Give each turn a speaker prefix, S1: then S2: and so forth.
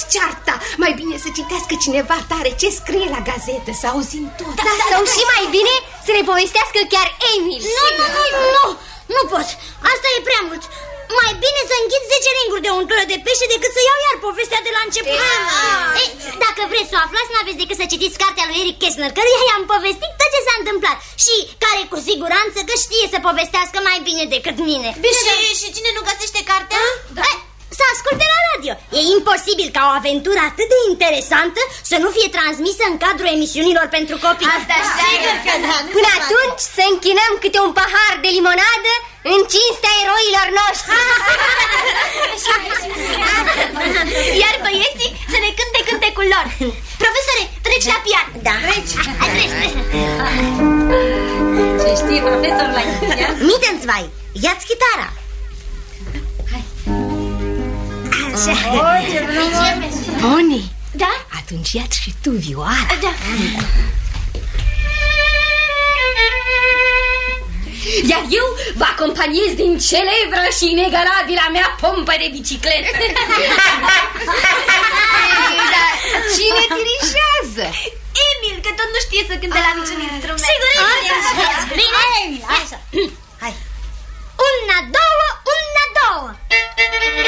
S1: cearta. Mai bine să citească cineva tare ce scrie la gazetă, să auzim tot.
S2: Sau și mai bine să ne povestească chiar Emil.
S3: Nu pot, asta e prea mult. Mai bine să înghit 10 linguri de untură de pește decât să iau iar povestea de la început. Dacă vreți să o aflați, n-aveți decât să citiți cartea lui Eric Kästner, căruia i-am povestit tot ce s-a întâmplat și care cu siguranță că știe să povestească mai bine decât mine.
S4: Și cine nu găsește cartea?
S3: Să asculte la radio. E imposibil ca o aventură atât de interesantă să nu fie transmisă în cadrul emisiunilor pentru copii.
S4: Asta sigur că da.
S2: Până atunci să închinăm câte un pahar de limonadă în cinstea eroilor noștri.
S4: Iar băieții să ne cânte cântecul lor. Profesore, treci la pian.
S3: Da.
S4: Treci.
S1: Ce știe profesor la pian?
S3: Mittenzwei, ia-ți chitara.
S1: Pony.
S4: Da?
S1: Atunci ia-ți și tu vioara.
S4: Da.
S2: Iar eu vă acompaniez din celebră și inegalabila mea pompă de bicicletă.
S1: Dar cine dirigează?
S4: Emil, că tot nu știe să cânte la niciun instrument.
S3: Sigur, bine, așa.